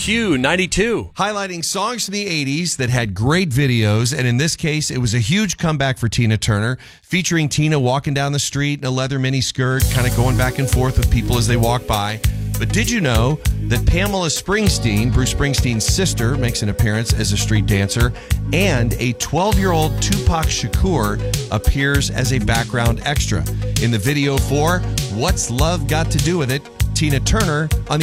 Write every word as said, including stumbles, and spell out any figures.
Q ninety-two. Highlighting songs from the eighties that had great videos, and in this case, it was a huge comeback for Tina Turner, featuring Tina walking down the street in a leather miniskirt, kind of going back and forth with people as they walk by. But did you know that Pamela Springsteen, Bruce Springsteen's sister, makes an appearance as a street dancer, and a twelve-year-old Tupac Shakur appears as a background extra in the video for What's Love Got to Do with It? Tina Turner on the